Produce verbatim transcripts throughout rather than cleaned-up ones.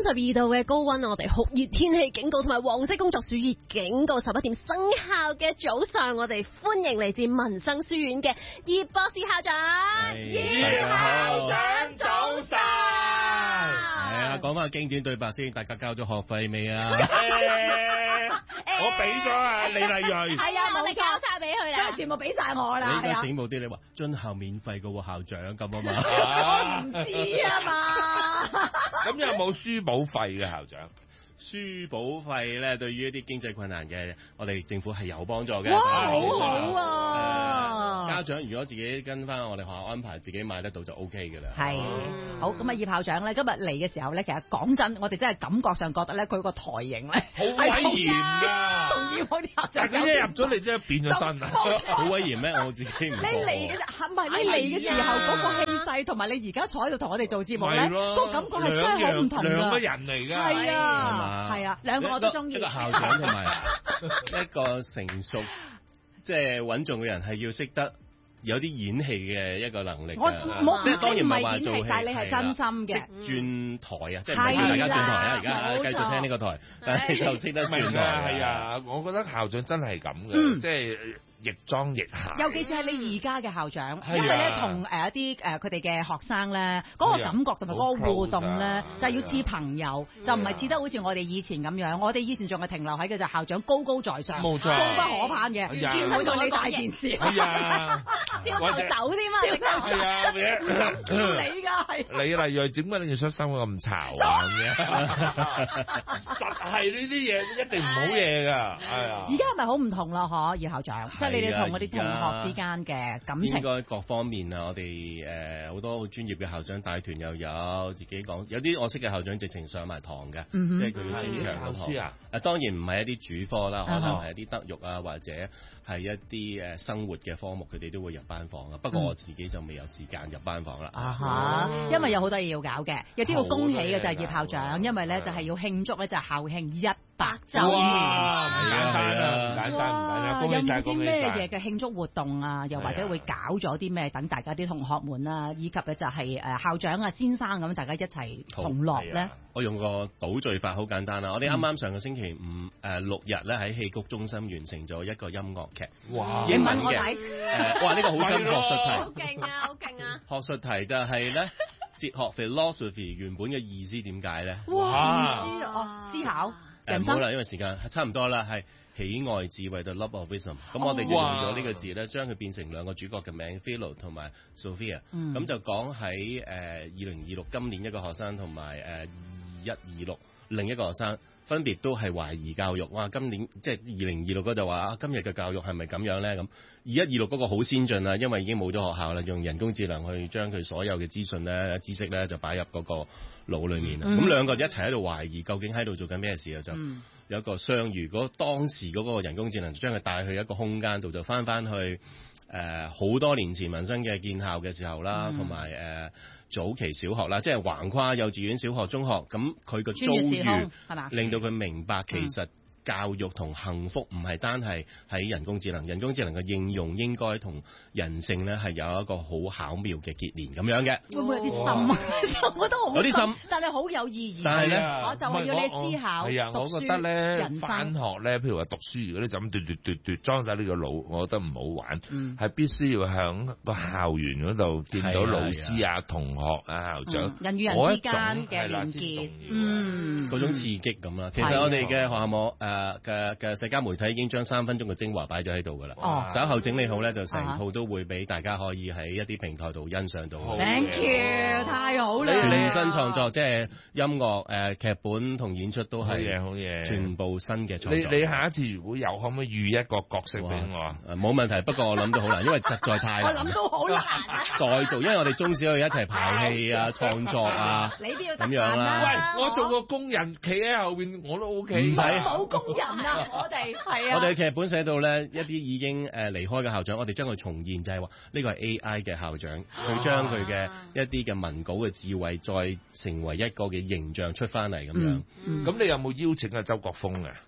十二度嘅高溫，我哋酷熱天氣警告同埋黃色工作暑熱警告十一點生效嘅早上，我哋歡迎嚟自民生書院嘅葉博士校長。 葉校長早晨。 係啊，講翻個經典對白先，大家交咗學費未啊？ 我俾咗啊，李麗蕊。 係啊，我哋交晒俾佢啦， 全部俾晒我啦。 你而家醒目啲，你話津校免費嘅喎，校長咁啊嘛。 我唔知啊嘛。 咁有冇書簿費嘅校長？ 書簿費咧，對於一啲經濟困難嘅，我哋政府係有幫助嘅。 哇，好好啊！ 家長如果自己跟翻我哋學校安排，自己買得到就 O K 嘅啦。 係好咁啊！葉校長咧，今日嚟嘅時候咧，其實講真，我哋真係感覺上覺得咧，佢個台型咧好威嚴㗎， 同以往啲校長。 但係佢一入咗嚟，真係變咗身啊！ 好威嚴咩？我自己唔。你嚟嘅係咪？你嚟嘅時候嗰個氣勢，同埋你而家坐喺度同我哋做節目咧，個感覺係真係好唔同㗎。 兩個人嚟㗎。 係啊，係啊，兩個我都中意。 一個校長同埋一個成熟，即係穩重嘅人，係要識得有啲演戲嘅一個能力。 我冇， 即係當然唔係話做戲， 但係你係真心嘅。 轉台啊，即係唔係叫大家轉台啊？而家繼續聽呢個台，但係就識得轉台。 係啊，我覺得校長真係咁嘅，即係。亦莊亦諧， 尤其是係你而家嘅校長，因為咧同誒一啲誒佢哋嘅學生咧，嗰個感覺同埋嗰個互動咧，就係要似朋友，就唔係似得好似我哋以前咁樣。我哋以前仲係停留喺嘅就校長高高在上， 冇錯， 高不可攀嘅，見親到你大件事， 係啊， 或者走添嘛， 係啊， 你㗎係， 李麗蕊點解你嘅出身會咁潮啊？咁樣實係呢啲嘢一定唔好嘢㗎，係啊。 而家係咪好唔同啦？嗬，葉校長。你哋同我哋同學之間嘅感情， 應該各方面啊！我哋誒好多好專業嘅校長帶團又有，自己講有啲我識嘅校長直情上埋堂嘅， 嗯、 即係佢嘅專長嘅堂。啊，當然唔係一啲主科啦，可能係一啲德育啊，或者係一啲誒生活嘅科目，佢哋都會入班房啊。不過我自己就未有時間入班房啦。 啊哈！嗯、因為有好多嘢要搞嘅，有啲要恭喜嘅就係葉校長，因為咧就係要慶祝咧就係校慶一百週年。 哇！唔簡單啊！唔簡單，唔簡單，恭喜晒，恭喜晒！ 咩嘢嘅慶祝活動啊？又或者會搞咗啲咩？等大家啲同學們啊，以及嘅就係誒校長啊、先生咁，大家一齊同樂咧。 我用個倒序法好簡單啦。我哋啱啱上個星期五誒六日咧喺戲曲中心完成咗一個音樂劇。 哇！ 英文嘅誒， 哇！呢個好深學術題， 好勁啊！好勁啊！ 學術題就係咧哲學 philosophy 原本嘅意思點解咧？ 哇！唔知哦，思考人生。 唔好啦，因為時間差唔多啦，係。喜愛智慧 The Love of Wisdom，咁、oh, 我哋就用咗呢個字咧，將佢變成兩個主角嘅名 Philo 同埋 Sophia，咁、嗯、就講喺誒二零二六今年一個學生同埋誒二一二六另一個學生，分別都係懷疑教育。哇！今年即係二零二六嗰就話啊，今日嘅教育係咪咁樣咧？咁二一二六嗰個好先進啦，因為已經冇咗學校啦，用人工智能去將佢所有嘅資訊咧、知識咧就擺入嗰個腦裡面啦。咁、嗯、兩個一齊喺度懷疑，究竟喺度做緊咩事啊？就有一個相遇。如果當時嗰個人工智能將佢帶去一個空間度，就翻翻去誒好、呃、多年前民生嘅建校嘅時候啦，同埋誒早期小學啦，即係橫跨幼稚園、小學、中學，咁佢個遭遇令到佢明白其實。教育同幸福唔係單係喺人工智能，人工智能嘅應用應該同人性咧係有一個好巧妙嘅結連咁樣嘅。 會唔會有啲深啊？我覺得好有啲深， 但係好有意義。 但係咧， 我就係要你思考。 係啊，我覺得咧，返學咧，譬如話讀書，如果你就咁奪奪奪奪裝晒呢個腦，我覺得唔好玩。係、嗯、必須要響個校園嗰度見到老師啊、同學啊、校長、 嗯、人與人之間嘅連結，嗯， 嗰種刺激咁啦。其實我哋嘅學校網誒嘅嘅社交媒體已經將三分鐘嘅精華擺咗喺度㗎啦。稍後整理好咧，就成套都會俾大家可以喺一啲平台度欣賞到。 Thank you，太好啦！ 全新創作，即係音樂、誒劇本同演出都係嘢，好嘢，全部新嘅創作。 你你下一次如果有，可唔可以預一個角色俾我？ 冇問題，不過我諗到好難，因為實在太難。 我諗到好難啊！ 再做，因為我哋中史可以一齊排戲啊、創作啊， 你都要咁樣啦。 喂，我做個工人，企喺後邊我都 OK。 唔使冇工人啊！我哋係啊！ 我哋嘅劇本寫到咧，一啲已經誒離開嘅校長，我哋將佢重現，就係話呢個係 A I 嘅校長，佢將佢嘅一啲嘅文稿嘅智慧，再成為一個嘅形象出翻嚟咁樣。 咁你有冇邀請阿周國峰啊？誒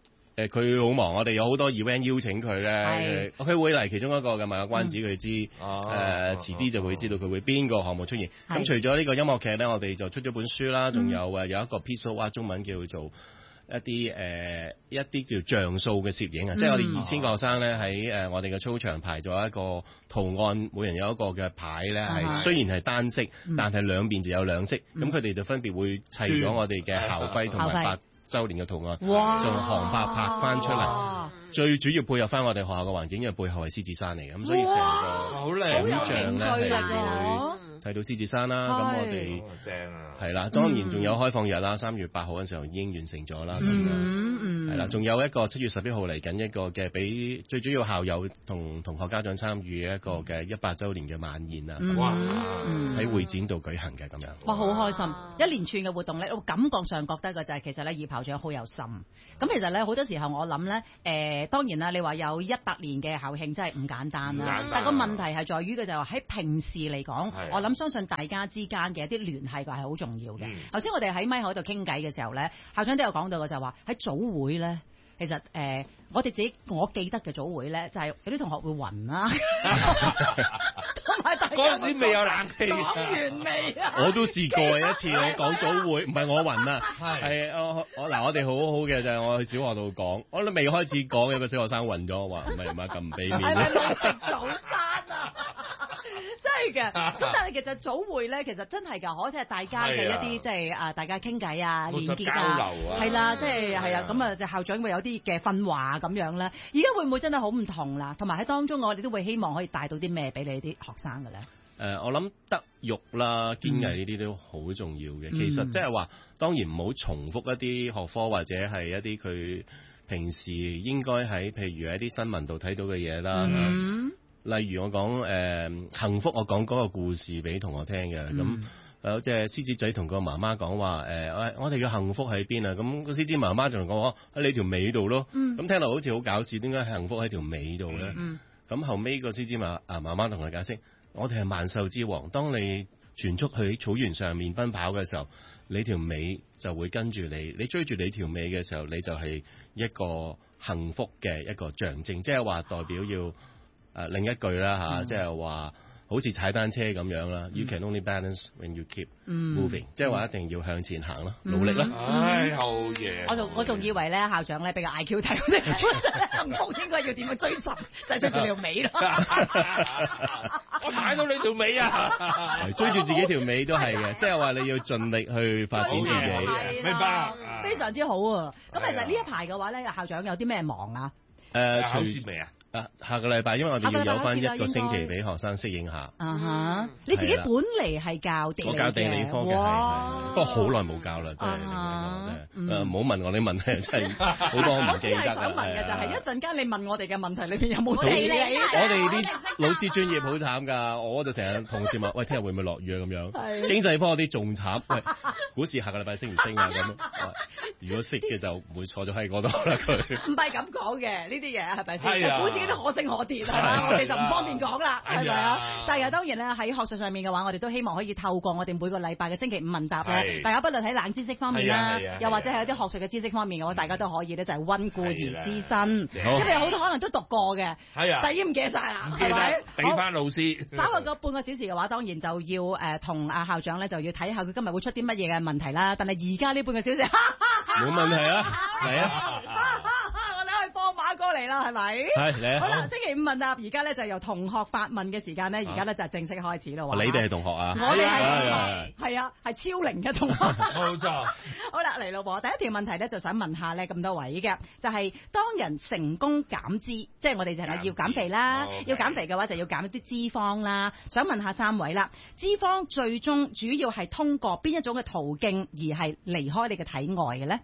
誒佢好忙，我哋有好多 event 邀請佢咧，佢會嚟其中一個嘅，賣個關子佢知，誒、嗯呃、遲啲就會知道佢會邊個項目出現。咁除咗呢個音樂劇咧，我哋就出咗本書啦，仲有誒有一個 piece of art 中文叫做一啲誒、呃、一啲叫像素嘅攝影啊，嗯、即係我哋二千個學生咧喺誒我哋嘅操場排咗一個圖案，每人有一個嘅牌咧，係、嗯、雖然係單色，嗯、但係兩邊就有兩色，咁佢哋就分別會砌咗我哋嘅校徽同埋八周年嘅圖案，哇用航拍拍翻出嚟，最主要配合翻我哋學校嘅環境，因為背後係獅子山嚟嘅，咁所以成個好靚影像咧係會睇到獅子山啦。咁我哋正啊，係啦，當然仲有開放日啦，三月八號嗰陣時候已經完成咗啦。咁樣係啦，仲有一個七月十一號嚟緊一個嘅，俾最主要校友同同學家長參與一個嘅一百週年嘅晚宴啊！哇，喺會展度舉行嘅咁樣。 哇，好開心！一連串嘅活動咧，我感覺上覺得嘅就係其實咧，葉校長好有心。咁其實咧，好多時候我諗咧，誒當然啦，你話有一百年嘅校慶真係唔簡單啦。但係個問題係在於嘅就係喺平時嚟講，我諗相信大家之間嘅一啲聯繫係好重要嘅。頭先我哋喺咪海度傾偈嘅時候咧，校長都有講到嘅就係話喺早會咧，其實誒、呃、我哋自己我記得嘅早會咧，就係、是、有啲同學會暈啦，同埋嗰陣時未有冷氣， 講完未啊？ 我都試過一次，我講早會，唔係我暈啊，係我我嗱我哋好好嘅就係我去小學度講，我都未開始講，有個小學生暈咗，我話唔係唔係咁唔俾面， 係咪冇食早餐啊？真係嘅，咁但係其實早會咧，其實真係㗎，可以係大家嘅一啲即係啊，大家傾偈啊、連結啊，係啦，即係係啊，咁啊，就校長會有啲嘅訓話咁樣咧。而家會唔會真係好唔同啦？同埋喺當中，我哋都會希望可以帶到啲咩俾你啲學生嘅咧？誒、 呃，我諗德育啦、堅毅呢啲都好重要嘅。嗯、其實即係話，當然唔好重複一啲學科或者係一啲佢平時應該喺譬如喺啲新聞度睇到嘅嘢啦。嗯例如我講誒、呃、幸福，我講嗰個故事俾同學聽嘅，咁有隻獅子仔同個媽媽講話誒，我哋嘅幸福喺邊啊？咁個獅子媽媽就同我講喺你條尾度咯。咁、嗯、聽落好似好搞笑，點解幸福喺條尾度咧？咁、嗯、後尾個獅子媽啊媽媽同佢解釋，我哋係萬獸之王，當你全速去草原上面奔跑嘅時候，你條尾就會跟住你，你追住你條尾嘅時候，你就係一個幸福嘅一個象徵，即係話代表要。誒、呃、另一句啦嚇，嗯、即係話好似踩單車咁樣啦、嗯、，You can only balance when you keep moving，、嗯、即係話一定要向前行咯，嗯、努力啦。 唉，好嘢！ 我仲我仲以為咧校長咧比較 I Q 睇，我哋幸福應該要點樣追尋，就係追住你條尾咯。 我踩到你條尾啊！ 追住自己條尾都係嘅，即係話你要盡力去發展自己。 明白， 非常之好啊！咁其實呢一排嘅話咧，校長有啲咩忙啊？ 誒、呃， 考試未啊？ 啊，下個禮拜，因為我哋要有翻一個星期俾學生適應下。啊哈！ 你自己本嚟係教地理嘅， 我教地理科嘅，係，不過好耐冇教啦，真係。誒，唔好問我啲問題，真係好多我唔記得啊。我係想問嘅就係一陣間你問我哋嘅問題裏邊有冇地理？我哋啲老師專業好慘㗎，我就成日同事問：喂，聽日會唔會落雨啊？咁樣。經濟科嗰啲仲慘，喂，股市下個禮拜升唔升啊？咁。如果識嘅就唔會錯咗喺嗰度啦。佢唔係咁講嘅，呢啲嘢係咪先？股市嗰啲可升可跌係嘛，我哋就唔方便講啦，係咪啊？但係當然咧，喺學術上面嘅話，我哋都希望可以透過我哋每個禮拜嘅星期五問答咧，大家不論喺冷知識方面啦，又或者係有啲學術嘅知識方面嘅話，大家都可以咧就係溫故而知新，因為好多可能都讀過嘅，係啊，但係已經唔記得晒啦，係咪？ 俾翻老師。 稍後個半個小時嘅話，當然就要誒同阿校長咧就要睇下佢今日會出啲乜嘢嘅問題啦。但係而家呢半個小時， 冇問題啊，嚟啊！ 我哋可以放馬過嚟啦，係咪？ 係嚟啊！ 好啦，星期五問答，而家咧就由同學發問嘅時間咧，而家咧就正式開始咯。 你哋係同學啊？ 我哋係係啊，係超齡嘅同學。 冇錯。 好啦，嚟咯噃，第一條問題咧就想問下咧咁多位嘅，就係當人成功減脂，即係我哋就係要減肥啦，要減肥嘅話就要減一啲脂肪啦。想問下三位啦，脂肪最終主要係通過邊一種嘅途徑而係離開你嘅體外嘅咧？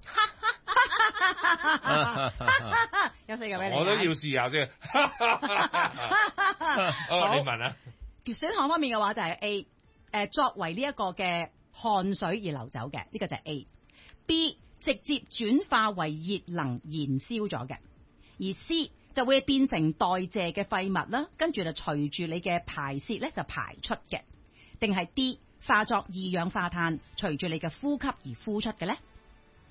有四個俾你， 我都要試下先。哦，你問啊？ 選項方面嘅話就係 A， 誒作為呢一個嘅汗水而流走嘅，呢個就係 A。B 直接轉化為熱能燃燒咗嘅，而 C 就會變成代謝嘅廢物啦，跟住就隨住你嘅排泄咧就排出嘅，定係 D 化作二氧化碳，隨住你嘅呼吸而呼出嘅咧？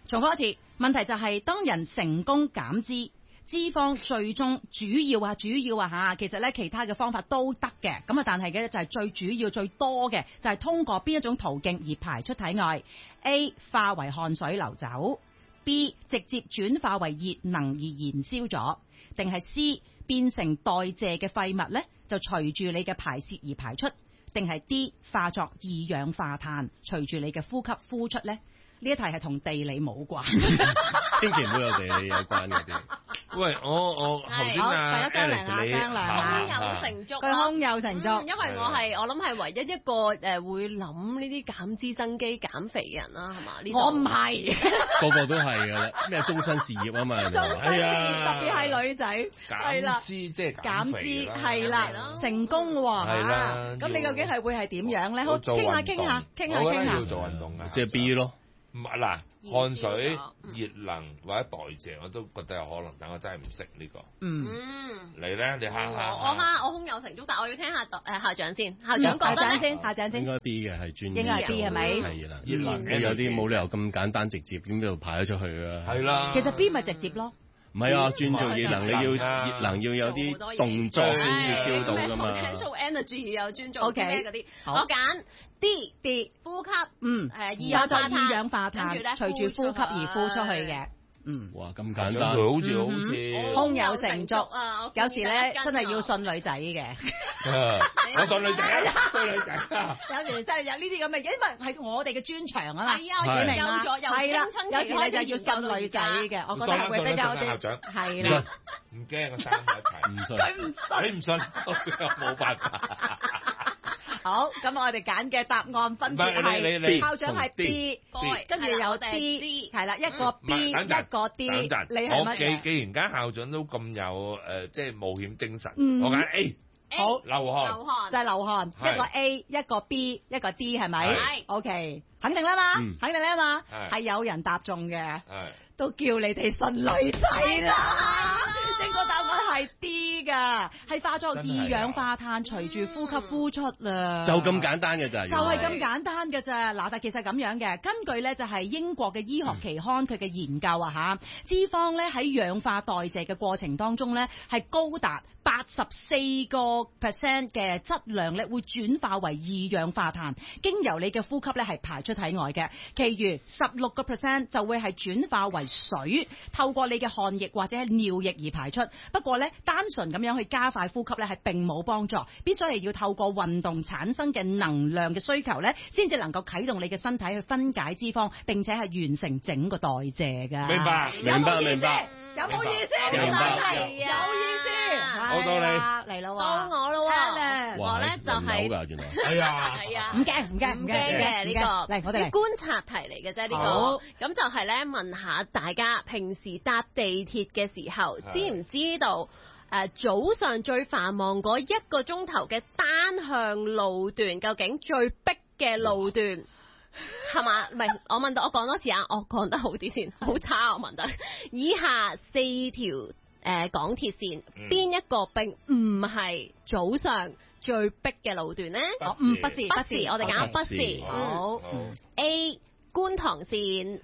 重複一次，問題就係當人成功減脂。脂肪最終主要啊，主要啊嚇，其實咧其他嘅方法都得嘅，咁啊但係嘅就係最主要最多嘅就係通過邊一種途徑而排出體外 ？A 化為汗水流走 ，B 直接轉化為熱能而燃燒咗，定係 C 變成代謝嘅廢物咧，就隨住你嘅排泄而排出，定係 D 化作二氧化碳隨住你嘅呼吸呼出咧？呢一題係同地理冇關， 千祈唔好有地理有關嗰啲。 喂，我我頭先啊 Alice 你胸有成竹， 佢胸有成竹， 因為我係我諗係唯一一個誒會諗呢啲減脂增肌減肥嘅人啦，係嘛？ 我唔係， 個個都係㗎啦，咩終身事業啊嘛， 係啊， 特別係女仔，係啦， 減脂即係減脂係啦，成功喎， 係啦。 咁你究竟係會係點樣咧？好，傾下傾下，傾下傾下， 要做運動㗎， 即係 B 咯。 唔係嗱，汗水、熱能或者代謝，我都覺得有可能，但我真係唔識呢個。 嗯， 你咧，你下下我下我胸有成竹，但我要聽下誒校長先，校長覺得先，校長先。 應該 B 嘅係專業。 應該係 B 係咪？ 係啦，熱能有啲冇理由咁簡單直接咁就排咗出去啊。 係啦。 其實 B 咪直接咯。 唔係啊，轉做熱能你要熱能要有啲動作先要燒到㗎嘛。 potential energy 又轉做 OK 咩嗰啲？我揀 D D 呼吸， 嗯， 誒二氧化碳， 跟住咧隨住呼吸而呼出去嘅。嗯， 哇咁簡單， 好似好似胸有成竹啊！有時咧真係要信女仔嘅。 我信女仔啊，信女仔啊！ 有時真係有呢啲咁嘅，因為係我哋嘅專長啊嘛。 係啊，我研究咗，由青春期開始有時你就要信女仔嘅，我覺得係會比較啲。係啦， 唔驚，我三個一齊。 唔信， 佢唔信， 你唔信，冇辦法。 好，咁我哋揀嘅答案分別係校長係 B， 跟住有 D， 係啦，一個 B 一個 D。 等陣， 你係乜嘢？ 我既既然間校長都咁有誒，即係冒險精神， 嗯我揀 A。 好， 流汗， 流汗就係流汗，一個 A，一個 B，一個 D，係咪？ 係。 OK，肯定啦嘛， 嗯肯定啦嘛， 係係有人答中嘅， 係都叫你哋信女仔啦。正確答案係 D 㗎，係化作二氧化碳隨住呼吸呼出啦。 就咁簡單嘅咋？ 就係咁簡單嘅咋。嗱，但其實咁樣嘅，根據咧就係英國嘅醫學期刊佢嘅研究啊嚇，脂肪咧喺氧化代謝嘅過程當中咧係高達八十四個 percent 嘅質量咧會轉化為二氧化碳，經由你嘅呼吸咧係排出體外嘅，其餘十六個 percent 就會係轉化為水，透過你嘅汗液或者係尿液而排出。不過咧，單純咁樣去加快呼吸咧係並冇幫助，必須係要透過運動產生嘅能量嘅需求咧，先至能夠啟動你嘅身體去分解脂肪，並且係完成整個代謝㗎。 明白， 明白，明白。 有冇意思？ 明白， 係啊， 有意思。 好到你嚟咯， 到我咯喎，我咧就係㗎，原來係啊， 係啊， 唔驚唔驚唔驚嘅呢個， 嚟我哋嚟觀察題嚟嘅啫呢個，咁就係咧問下大家平時搭地鐵嘅時候，知唔知道誒早上最繁忙嗰一個鐘頭嘅單向路段，究竟最逼嘅路段係嘛？唔係，我問到，我講多次啊，我講得好啲先，好差我問得。以下四條。誒、呃、港鐵線邊、嗯、一個並唔係早上最逼嘅路段呢？ 哦，唔不是，不是， 我哋揀不是。好、嗯、A 觀塘線，係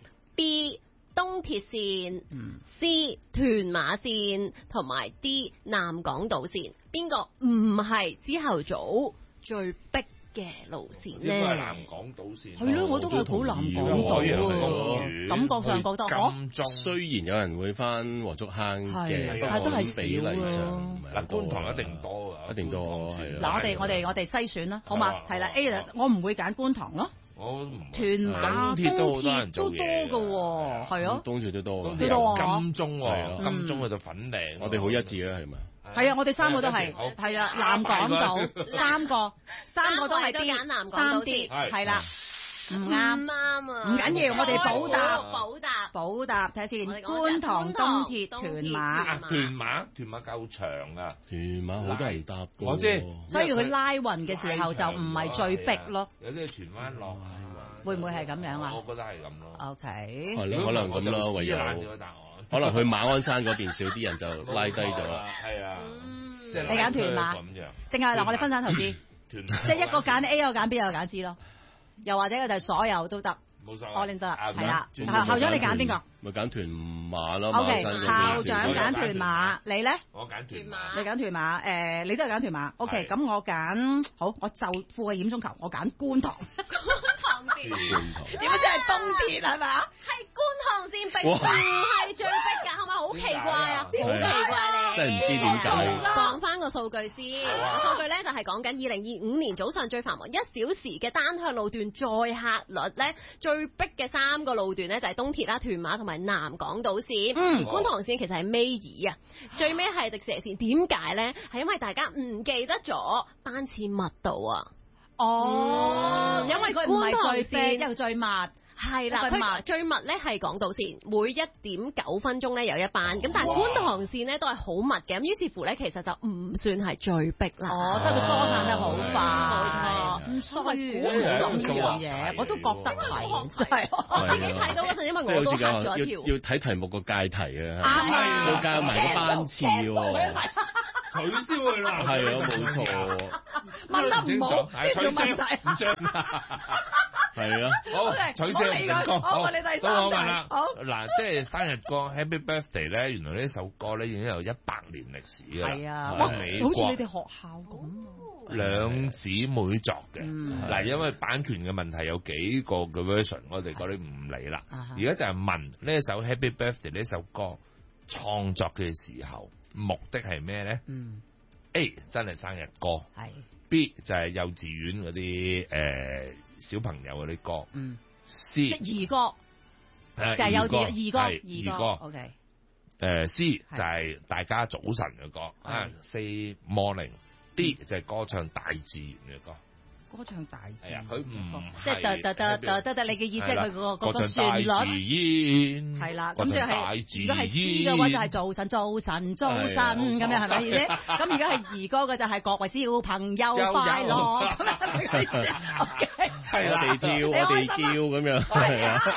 B 東鐵線，嗯、C 屯馬線，同埋 D 南港島線，邊個唔係朝頭早最逼嘅路線咧？ 應該係南港島線。 係咯，我都係好南港島喎。感覺上覺得金鐘雖然有人會翻黃竹坑嘅， 但係都係比例上嗱，觀塘一定多㗎， 一定多係。 嗱，我哋我哋我哋篩選啦，好嘛？係啦 A 啦，我唔會揀觀塘咯。 我唔屯馬、東鐵都多㗎喎，係啊， 東鐵都多㗎， 幾多啊？ 金鐘喎，金鐘去到粉嶺， 我哋好一致啊，係咪？ 係啊，我哋三個都係，係啊，南港島三個，三個都係 D，三 D，係啦，唔啱， 唔啱啊， 唔緊要，我哋補答， 補答， 補答，睇下先，觀塘、東鐵、屯馬， 屯馬，屯馬夠長啊， 屯馬好多人搭， 我知， 所以佢拉運嘅時候就唔係最逼咯， 有啲荃灣落， 會唔會係咁樣啊？ 我覺得係咁咯。 OK， 係咯，可能咁啦，唯有。可能去馬鞍山嗰邊少啲人就拉低咗啦。 係啊， 即係你揀屯馬，定係嗱我哋分散投資，即係一個揀 A，一個揀 B，一個揀 C 咯。又或者就係所有都得。 冇所謂。 我拎得， 係係啦。校長你揀邊個？ 咪揀屯馬咯。 O K，校長揀屯馬，你咧？ 我揀屯馬。 你揀屯馬，誒，你都係揀屯馬。O K，咁我揀好，我就副嘅險中求，我揀觀塘。 觀塘線點解真係東鐵係咪啊？ 係觀塘線並唔係最逼㗎，係咪好奇怪啊？好奇怪咧！ 真係唔知點解。 講翻個數據先，個數據咧就係講緊二零二五年早上最繁忙一小時嘅單向路段載客率咧，最逼嘅三個路段咧就係東鐵啦、屯馬同埋南港島線， 嗯， 而觀塘線其實係尾二啊，最尾係迪士尼線。點解咧？係因為大家唔記得咗班次密度啊！ 哦， 因為佢唔係最逼，因線為最密。 係啦，佢最密咧係港島線，每一點九分鐘咧有一班，咁、哦、但係觀塘線咧都係好密嘅，咁於是乎咧其實就唔算係最逼啦。 哦，所以佢疏散得好快， 冇錯。 咁衰，咁樣嘢，我都覺得係，真係。 我自己睇到嗰陣，因為我都黑咗一條。 要睇題目個界題啊， 啱啊， 要加埋個班次喎。 取消佢啦， 係啊，冇錯。 問得唔好， 係取消，唔將。係啊，好取消成功。好， 我哋第三題。 好嗱，即係生日歌 Happy Birthday 咧，原來呢首歌咧已經有一百年歷史㗎啦。 係啊， 美國好似你哋學校咁。 兩姊妹作嘅，嗱，因為版權嘅問題有幾個嘅 version，我哋嗰啲唔理啦。而家就係問呢一首 Happy Birthday 呢首歌創作嘅時候，目的係咩咧？ 嗯 A 真係生日歌， 係 B 就係幼稚園嗰啲誒小朋友嗰啲歌， 嗯 C 即係兒歌，就係幼稚兒歌，兒歌 OK， 誒 C 就係大家早晨嘅歌啊 ，Say Morning。D 就係歌唱大自然嘅歌。 歌唱大自然， 佢唔即係得得得得得得，你嘅意思係佢嗰個嗰個旋律係啦，咁就係如果係 C 嘅話就係早晨早晨早晨咁樣係咪意思？咁而家係兒歌嘅就係各位小朋友快樂咁樣係咪意思？ 係啦，我哋跳我哋叫咁樣係啊，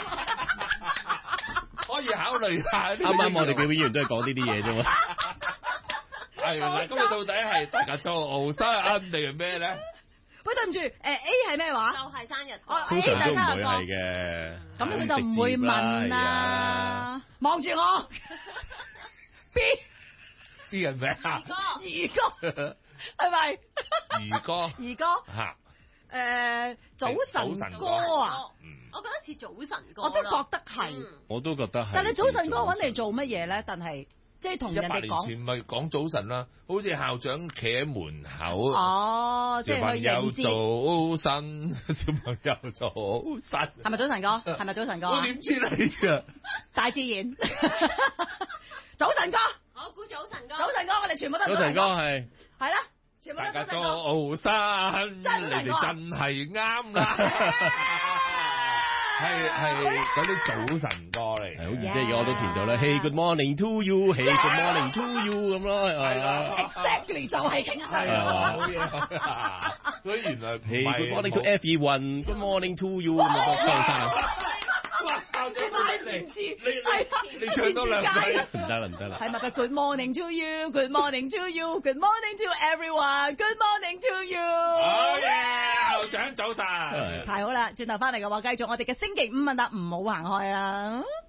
可以考慮下。 啱啱我哋表演員都係講呢啲嘢啫嘛。 係啦，咁你到底係大家做奧生啱定係咩咧？ 喂，對唔住，誒 A 係咩話？ 就係生日歌， 通常都唔會係嘅。 咁佢就唔會問啦。望住我 B B 係咩啊？ 兒歌係咪？ 兒歌兒歌嚇誒早晨歌啊！ 我覺得似早晨歌， 我都覺得係， 我都覺得係。 但係你早晨歌揾嚟做乜嘢咧？但係。即係同人哋講，一百年前咪講早晨啦，好似校長企喺門口， 哦，即係去迎接早晨，小朋友早晨， 係咪早晨歌？係咪早晨歌？ 我點知你啊？ 大自然，早晨歌， 我估早晨歌， 早晨歌，我哋全部都早晨歌係， 係啦，全部都大家早晨，你哋真係啱啦。係係嗰啲早晨歌嚟， 係好似即係而家我都填咗啦。Hey good morning to you，Hey good morning to you 咁咯，係啊 ，exactly 就係傾上。 係啊，好嘢。所以原來 Hey good morning to everyone，Good morning to you 咁啊，多謝。 哇，校長你唔知， 你你唱多兩句， 唔得啦，唔得啦。 係咪？Good morning to you，Good morning to you，Good morning to everyone，Good morning to you。 好嘢，校長早晨。 太好啦！轉頭翻嚟嘅話，繼續我哋嘅星期五問答，唔好行開啊！